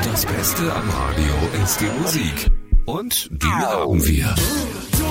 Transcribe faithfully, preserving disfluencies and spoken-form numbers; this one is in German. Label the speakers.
Speaker 1: Das Beste am Radio ist die Musik. Und die haben wir.